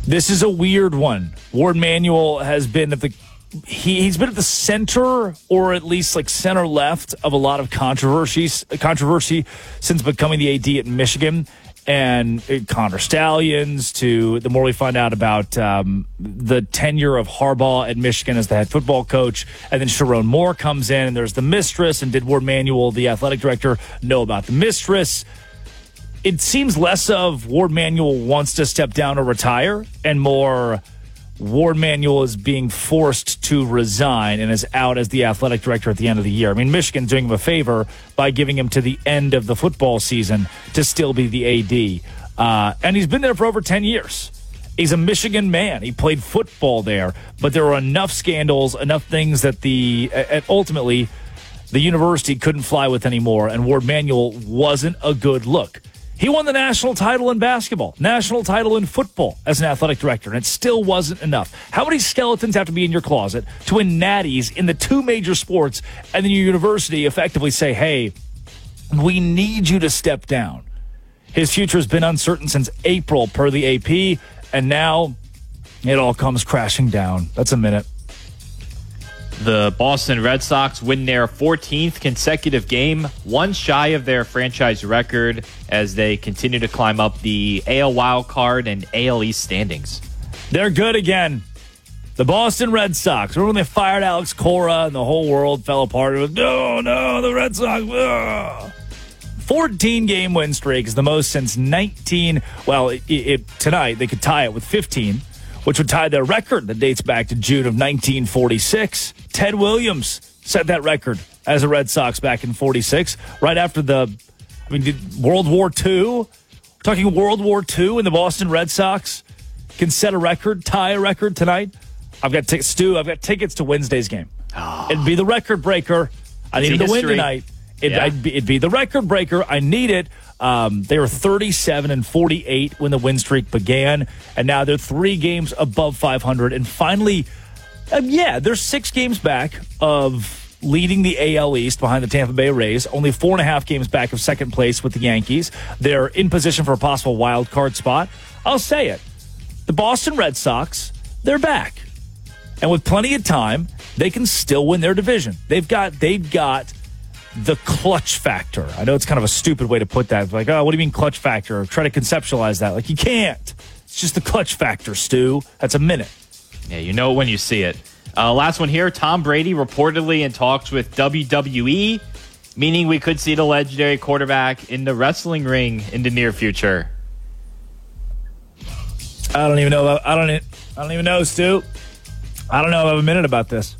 This is a weird one. Warde Manuel has been he's been at the center, or at least like center left, of a lot of controversy since becoming the AD at Michigan. And Connor Stallions, to the more we find out about the tenure of Harbaugh at Michigan as the head football coach, and then Sharon Moore comes in, and there's the mistress, and did Warde Manuel, the athletic director, know about the mistress? It seems less of Warde Manuel wants to step down or retire, and more Warde Manuel is being forced to resign and is out as the athletic director at the end of the year. I mean, Michigan's doing him a favor by giving him to the end of the football season to still be the AD. And he's been there for over 10 years. He's a Michigan man. He played football there, but there were enough scandals, enough things that ultimately the university couldn't fly with anymore, and Warde Manuel wasn't a good look. He won the national title in basketball, national title in football as an athletic director, and it still wasn't enough. How many skeletons have to be in your closet to win natties in the two major sports, and then your university effectively say, hey, we need you to step down? His future has been uncertain since April, per the AP, and now it all comes crashing down. That's a minute. The Boston Red Sox win their 14th consecutive game, one shy of their franchise record, as they continue to climb up the AL wild card and AL East standings. They're good again. The Boston Red Sox. Remember when they fired Alex Cora and the whole world fell apart? It was, no, the Red Sox. 14-game win streak is the most since 19. Well, tonight they could tie it with 15, which would tie their record that dates back to June of 1946. Ted Williams set that record as a Red Sox back in 46, right after World War II. We're talking World War II, and the Boston Red Sox can set a record, tie a record tonight. I've got tickets, Stu. I've got tickets to Wednesday's game. Oh. It'd be the record breaker. I need him to win tonight. It'd be the record breaker. I need it. They were 37-48 when the win streak began, and now they're 3 games above 500. And finally, they're 6 games back of leading the AL East behind the Tampa Bay Rays, only 4.5 games back of second place with the Yankees. They're in position for a possible wild card spot. I'll say it. The Boston Red Sox, they're back. And with plenty of time, they can still win their division. They've got the clutch factor. I know it's kind of a stupid way to put that. It's like, oh, what do you mean clutch factor? Or try to conceptualize that. Like, you can't. It's just the clutch factor, Stu. That's a minute. Yeah, you know it when you see it. Last one here. Tom Brady reportedly in talks with WWE, meaning we could see the legendary quarterback in the wrestling ring in the near future. I don't even know. I don't even know, Stu. I don't know. I have a minute about this.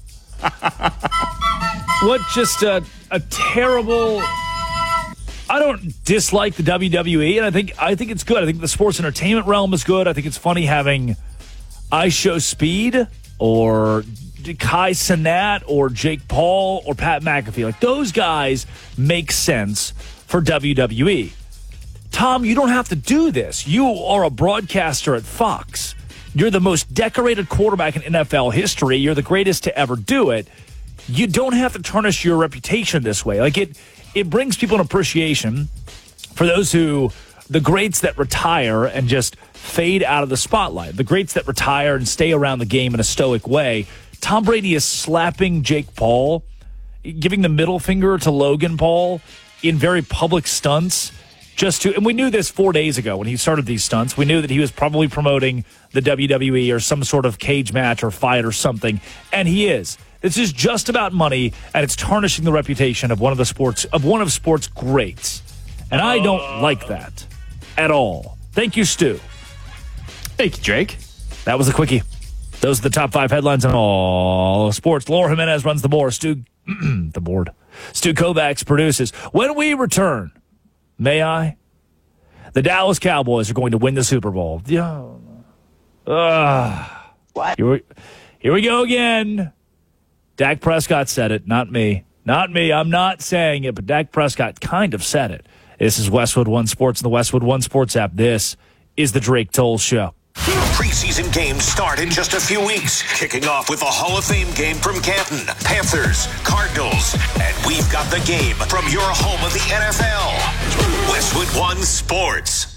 What just a terrible. I don't dislike the WWE, and I think it's good. I think the sports entertainment realm is good. I think it's funny having I Show Speed or Kai Cenat or Jake Paul or Pat McAfee. Like, those guys make sense for WWE. Tom, you don't have to do this. You are a broadcaster at Fox. You're the most decorated quarterback in NFL history. You're the greatest to ever do it. You don't have to tarnish your reputation this way. Like, it brings people an appreciation for the greats that retire and just fade out of the spotlight, the greats that retire and stay around the game in a stoic way. Tom Brady is slapping Jake Paul, giving the middle finger to Logan Paul in very public stunts. And we knew this 4 days ago when he started these stunts. We knew that he was probably promoting the WWE or some sort of cage match or fight or something, and he is. This is just about money, and it's tarnishing the reputation of one of sports greats. And I don't like that at all. Thank you, Stu. Thank you, Drake. That was a quickie. Those are the top 5 headlines on all sports. Laura Jimenez runs the board. Stu Kovacs produces. When we return, may I? The Dallas Cowboys are going to win the Super Bowl. What? Here we go again. Dak Prescott said it, not me. Not me. I'm not saying it, but Dak Prescott kind of said it. This is Westwood One Sports and the Westwood One Sports app. This is the Drake Toll Show. Preseason games start in just a few weeks, kicking off with a Hall of Fame game from Canton, Panthers, Cardinals, and we've got the game from your home of the NFL. Westwood One Sports.